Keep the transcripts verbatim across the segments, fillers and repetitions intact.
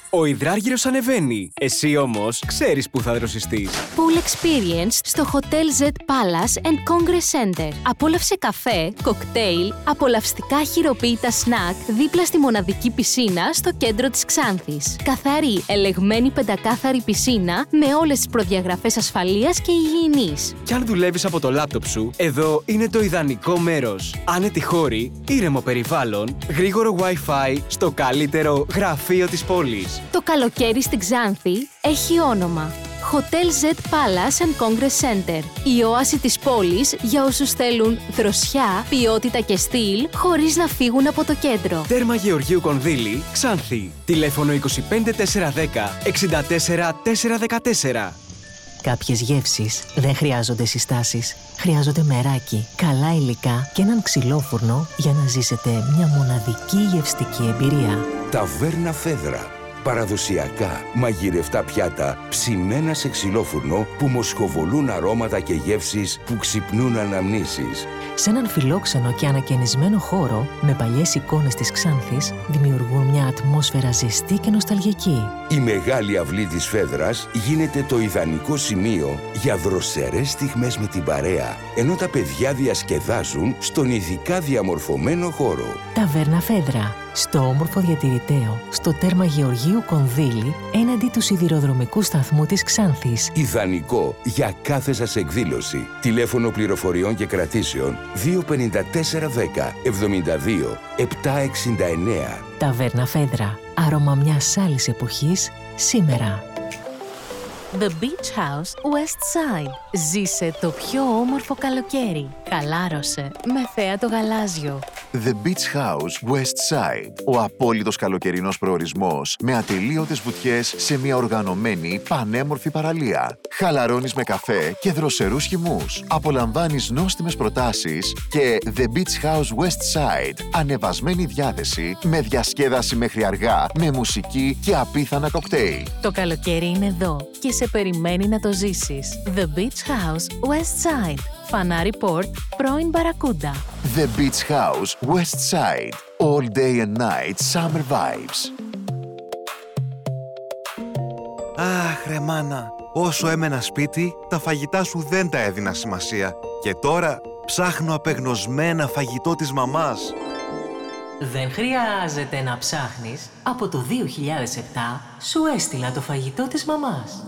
Ο υδράργυρος ανεβαίνει. Εσύ όμως ξέρεις που θα δροσιστείς. Pool Experience στο Hotel Z Palace and Congress Center. Απόλαυσε καφέ, κοκτέιλ, απολαυστικά χειροποίητα σνακ δίπλα στη μοναδική πισίνα στο κέντρο της Ξάνθης. Καθαρή, ελεγμένη πεντακάθαρη πισίνα με όλες τις προδιαγραφές ασφαλείας και υγιεινής. Κι αν δουλεύεις από το λάπτοπ σου, εδώ είναι το ιδανικό μέρος. Άνετοι χώροι, ήρεμο περιβάλλον, γρήγορο Wi-Fi στο καλύτερο γραφείο της πόλης. Το καλοκαίρι στην Ξάνθη έχει όνομα. Hotel Z Palace and Congress Center. Η όαση της πόλης για όσους θέλουν δροσιά, ποιότητα και στυλ, χωρίς να φύγουν από το κέντρο. Τέρμα Γεωργίου Κονδύλη, Ξάνθη. Τηλέφωνο είκοσι πέντε τετρακόσια δέκα εξήντα τέσσερα τετρακόσια δεκατέσσερα. Κάποιες γεύσεις δεν χρειάζονται συστάσεις. Χρειάζονται μεράκι, καλά υλικά και έναν ξυλόφουρνο για να ζήσετε μια μοναδική γευστική εμπειρία. Ταβέρνα Φέδρα. Παραδοσιακά μαγειρευτά πιάτα ψημένα σε ξυλόφουρνο που μοσχοβολούν αρώματα και γεύσεις που ξυπνούν αναμνήσεις. Σε έναν φιλόξενο και ανακαινισμένο χώρο με παλιές εικόνες της Ξάνθης δημιουργούν μια ατμόσφαιρα ζεστή και νοσταλγική. Η μεγάλη αυλή της Φέδρας γίνεται το ιδανικό σημείο για δροσερές στιγμές με την παρέα, ενώ τα παιδιά διασκεδάζουν στον ειδικά διαμορφωμένο χώρο. Ταβέρνα Φέδρα. Στο όμορφο διατηρηταίο, στο τέρμα Γεωργίου Κονδύλη, έναντι του σιδηροδρομικού σταθμού της Ξάνθης. Ιδανικό για κάθε σας εκδήλωση. Τηλέφωνο πληροφοριών και κρατήσεων δύο πέντε τέσσερα δέκα εβδομήντα δύο επτακόσια εξήντα εννέα. Ταβέρνα Φέδρα. Άρωμα μιας άλλης εποχής, σήμερα. The Beach House West Side. Ζήσε το πιο όμορφο καλοκαίρι. Χαλάρωσε με θέα το γαλάζιο. The Beach House West Side. Ο απόλυτος καλοκαιρινός προορισμός με ατελείωτες βουτιές σε μια οργανωμένη, πανέμορφη παραλία. Χαλαρώνεις με καφέ και δροσερούς χυμούς. Απολαμβάνεις νόστιμες προτάσεις και The Beach House West Side. Ανεβασμένη διάθεση με διασκέδαση μέχρι αργά, με μουσική και απίθανα κοκτέιλ. Το καλοκαίρι είναι εδώ και σε περιμένει να το ζήσεις. The Beach House West Side. Φανάρι Port, πρώην Μπαρακούντα. The Beach House West Side. All day and night summer vibes. Αχ, ρε μάνα, όσο έμενα σπίτι, τα φαγητά σου δεν τα έδινα σημασία. Και τώρα ψάχνω απεγνωσμένα φαγητό της μαμάς. Δεν χρειάζεται να ψάχνεις. Από το δύο χιλιάδες επτά σου έστειλα το φαγητό της μαμάς.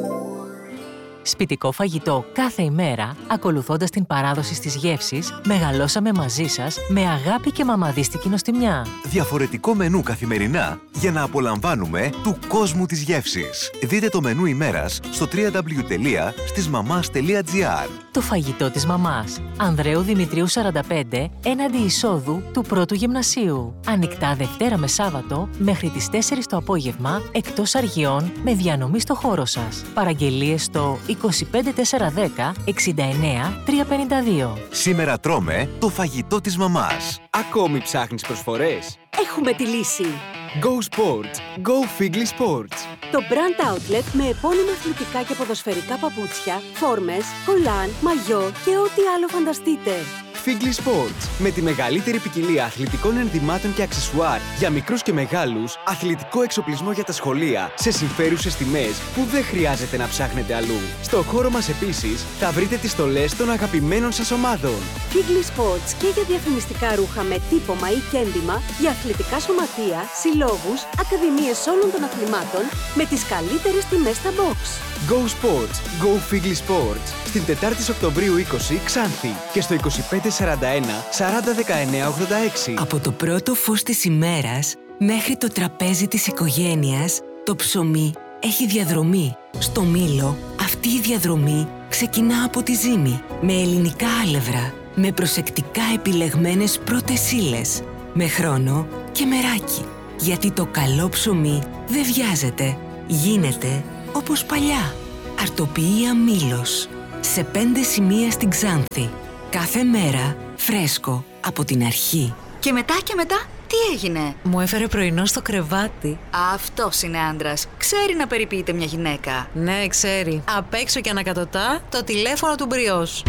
Σπιτικό φαγητό κάθε ημέρα, ακολουθώντας την παράδοση στις γεύσεις, μεγαλώσαμε μαζί σας με αγάπη και μαμαδίστικη νοστιμιά. Διαφορετικό μενού καθημερινά για να απολαμβάνουμε του κόσμου της γεύσης. Δείτε το μενού ημέρας στο double-u double-u double-u τελεία στισμαμάς τελεία τζι άρ. Το φαγητό της μαμάς. Ανδρέου Δημητρίου σαράντα πέντε, έναντι εισόδου του πρώτου γυμνασίου. Ανοιχτά Δευτέρα με Σάββατο μέχρι τις τέσσερις το απόγευμα, εκτός αργιών, με διανομή στο χώρο σας. Παραγγελίες στο είκοσι πέντε τετρακόσια δέκα εξήντα εννέα τριακόσια πενήντα δύο. Σήμερα τρώμε το φαγητό της μαμάς. Ακόμη ψάχνεις προσφορές? Έχουμε τη λύση. Go Sports. Go Figli Sports. Το brand outlet με επώνυμα αθλητικά και ποδοσφαιρικά παπούτσια, φόρμες, κολάν, μαγιό και ό,τι άλλο φανταστείτε. Figli Sports. Με τη μεγαλύτερη ποικιλία αθλητικών ενδυμάτων και αξεσουάρ για μικρούς και μεγάλους, αθλητικό εξοπλισμό για τα σχολεία, σε συμφέρουσες τιμές που δεν χρειάζεται να ψάχνετε αλλού. Στο χώρο μας επίσης θα βρείτε τις στολές των αγαπημένων σας ομάδων. Figli Sports και για διαφημιστικά ρούχα με τύπομα ή κέντημα, για αθλητικά σωματεία, συλλόγους, ακαδημίες όλων των αθλημάτων, με τις καλύτερες τιμές στα box. Go Sports. Go Figli Sports. Στην Τετάρτη Οκτωβρίου είκοσι, Ξάνθη και στο είκοσι πέντε σαράντα ένα σαράντα δεκαεννέα ογδόντα έξι. Από το πρώτο φως της ημέρας μέχρι το τραπέζι της οικογένειας, το ψωμί έχει διαδρομή. Στο Μήλο αυτή η διαδρομή ξεκινά από τη ζύμη, με ελληνικά άλευρα, με προσεκτικά επιλεγμένες πρώτες ύλες, με χρόνο και μεράκι. Γιατί το καλό ψωμί δεν βιάζεται, γίνεται όπως παλιά. Αρτοποιία Μήλος. Σε πέντε σημεία στην Ξάνθη. Κάθε μέρα φρέσκο από την αρχή. Και μετά και μετά τι έγινε? Μου έφερε πρωινό στο κρεβάτι. Αυτός είναι άντρας. Ξέρει να περιποιείται μια γυναίκα. Ναι, ξέρει. Απ' έξω και ανακατοτά το τηλέφωνο του μπριός.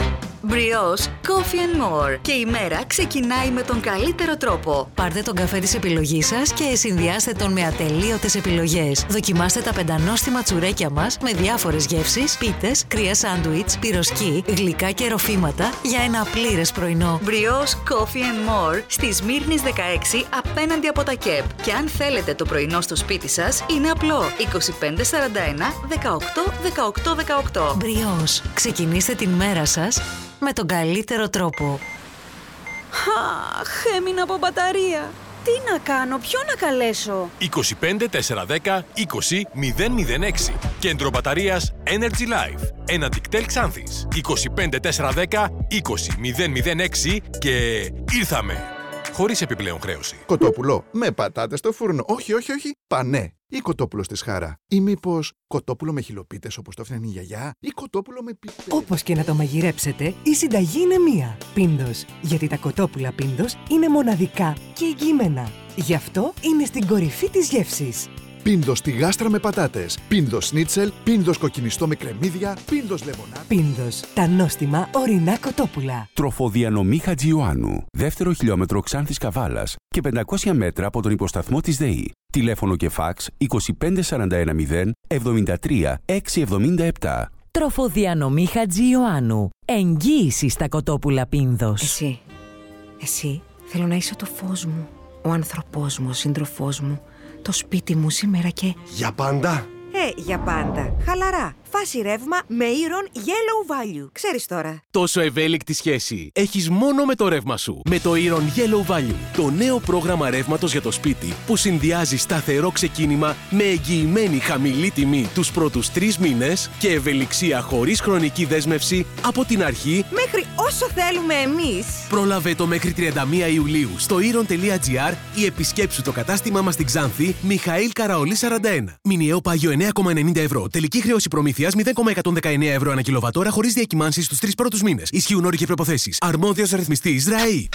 Brioche Coffee and More. Και η μέρα ξεκινάει με τον καλύτερο τρόπο. Πάρτε τον καφέ της επιλογής σας και συνδυάστε τον με ατελείωτες επιλογές. Δοκιμάστε τα πεντανόστιμα τσουρέκια μας με διάφορες γεύσεις, πίτες, κρύα σάντουιτς, πυροσκή, γλυκά και ροφήματα για ένα πλήρες πρωινό. Brioche Coffee and More στη Σμύρνης δεκαέξι απέναντι από τα ΚΕΠ. Και αν θέλετε το πρωινό στο σπίτι σας, είναι απλό. είκοσι πέντε σαράντα ένα δεκαοκτώ δεκαοκτώ δεκαοκτώ. Brioche. Ξεκινήστε την μέρα σας με τον καλύτερο τρόπο. Αχ, έμεινα από μπαταρία. Τι να κάνω, ποιον να καλέσω? είκοσι πέντε τετρακόσια δέκα είκοσι μηδέν μηδέν έξι. Κέντρο μπαταρίας Energy Life. Ένα τικτέλ Ξάνθης. είκοσι πέντε τετρακόσια δέκα είκοσι μηδέν μηδέν έξι και ήρθαμε. Χωρίς επιπλέον χρέωση. Κοτόπουλο με πατάτες στο φούρνο. Όχι, όχι, όχι. Πανέ. Ή κοτόπουλο στη σχάρα. Ή μήπως κοτόπουλο με χιλοπίτες όπως το έφτιανε η γιαγιά. Ή κοτόπουλο με πίπες. Όπως και να το μαγειρέψετε, η συνταγή είναι μία. Πίντος. Γιατί τα κοτόπουλα Πίντος είναι μοναδικά και εγγυημένα. Γι' αυτό είναι στην κορυφή της γεύσης. Πίντος στη γάστρα με πατάτες. Πίντος σνίτσελ. Πίντος κοκκινιστό με κρεμμύδια. Πίντος λεμονά. Πίντος. Τα νόστιμα ορεινά κοτόπουλα. Τροφοδιανομή Χατζιωάννου. Δεύτερο χιλιόμετρο Ξάνθης Καβάλας και πεντακόσια μέτρα από τον υποσταθμό της ΔΕΗ. Τηλέφωνο και φάξ είκοσι πέντε σαράντα ένα μηδέν εβδομήντα τρία έξι εβδομήντα επτά. Τροφοδιανομή Χατζιωάννου. Εγγύηση στα κοτόπουλα Πίνδος. Εσύ, εσύ θέλω να είσαι το φως μου, ο άνθρωπός μου, ο σύντροφός μου, το σπίτι μου σήμερα και... Για πάντα. Ε, για πάντα. Χαλαρά. Φάση ρεύμα με Iron Yellow Value. Ξέρεις τώρα. Τόσο ευέλικτη σχέση έχεις μόνο με το ρεύμα σου. Με το Iron Yellow Value. Το νέο πρόγραμμα ρεύματος για το σπίτι που συνδυάζει σταθερό ξεκίνημα με εγγυημένη χαμηλή τιμή τους πρώτους τρεις μήνες και ευελιξία χωρίς χρονική δέσμευση από την αρχή μέχρι όσο θέλουμε εμείς. Πρόλαβε το μέχρι τριάντα μία Ιουλίου στο iron.gr ή επισκέψου το κατάστημα μας στην Ξάνθη Μιχαήλ Καραολή σαράντα ένα. Μηνιαίο πάγιο εννέα κόμμα ενενήντα ευρώ. Τελική χρέωση προμήθειας μηδέν κόμμα εκατόν δεκαεννέα ευρώ ανά κιλοβατόρα χωρίς διακυμάνσεις στους τρεις πρώτους μήνες. Ισχύουν όροι και προϋποθέσεις. Αρμόδιος ρυθμιστής ΡΑΗ.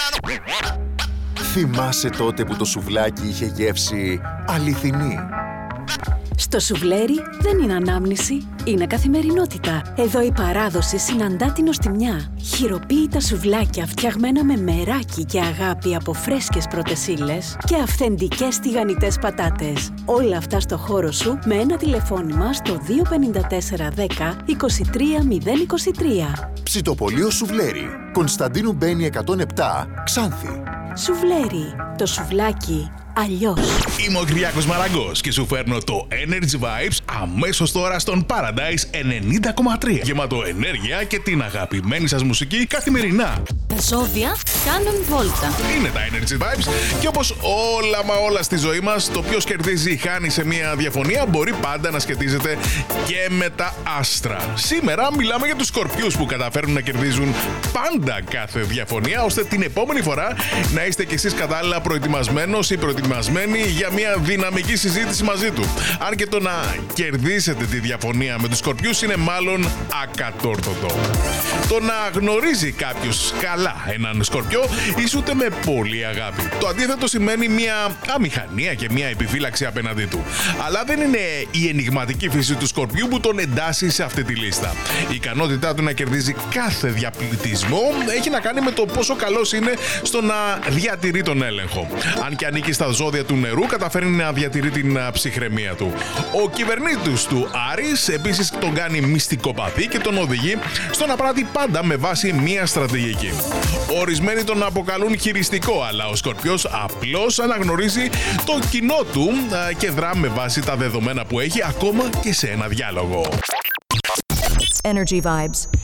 Θυμάσαι τότε που το σουβλάκι είχε γεύση αληθινή? Στο σουβλέρι δεν είναι ανάμνηση, είναι καθημερινότητα. Εδώ η παράδοση συναντά την νοστιμιά. Χειροποίητα σουβλάκια φτιαγμένα με μεράκι και αγάπη από φρέσκες πρώτες ύλες και αυθεντικές τηγανιτές πατάτες. Όλα αυτά στο χώρο σου με ένα τηλεφώνημα στο δύο πέντε τέσσερα δέκα είκοσι τρία μηδέν είκοσι τρία. Ψητοπολείο Σουβλέρι. Κωνσταντίνου Μπένη εκατόν επτά, Ξάνθη. Σουβλέρι. Το σουβλάκι αλλιώς. Είμαι ο Κυριάκος Μαραγκός και σου φέρνω το Energy Vibes αμέσως τώρα στον Paradise ενενήντα κόμμα τρία. Γεμάτο ενέργεια και την αγαπημένη σας μουσική καθημερινά. Τα ζώδια κάνουν βόλτα. Είναι τα Energy Vibes και όπως όλα μα όλα στη ζωή μας, το ποιος κερδίζει ή χάνει σε μια διαφωνία μπορεί πάντα να σχετίζεται και με τα άστρα. Σήμερα μιλάμε για τους Σκορπιούς που καταφέρουν να κερδίζουν πάντα κάθε διαφωνία, ώστε την επόμενη φορά να είστε κι εσείς κατάλληλα προετοιμασμένος ή προετοιμασμένοι για μια δυναμική συζήτηση μαζί του. Αν και το να κερδίσετε τη διαφωνία με τους Σκορπιούς είναι μάλλον ακατόρθωτο. Το να γνωρίζει κάποιος καλά έναν Σκορπιό ισούται με πολύ αγάπη. Το αντίθετο σημαίνει μια αμηχανία και μια επιφύλαξη απέναντί του. Αλλά δεν είναι η ενιγματική φύση του Σκορπιού που τον εντάσσει σε αυτή τη λίστα. Η ικανότητά του να κερδίζει κάθε διαπληκτισμό έχει να κάνει με το πόσο καλός είναι στο να διατηρεί τον έλεγχο. Αν και ανήκει στα ζώδια του νερού, καταφέρνει να διατηρεί την ψυχραιμία του. Ο κυβερνήτης του Άρης επίσης τον κάνει μυστικοπαθή και τον οδηγεί στο να πράττει πάντα με βάση μία στρατηγική. Ορισμένοι τον αποκαλούν χειριστικό, αλλά ο Σκορπιός απλώς αναγνωρίζει το κοινό του και δρά με βάση τα δεδομένα που έχει, ακόμα και σε ένα διάλογο. Energy Vibes.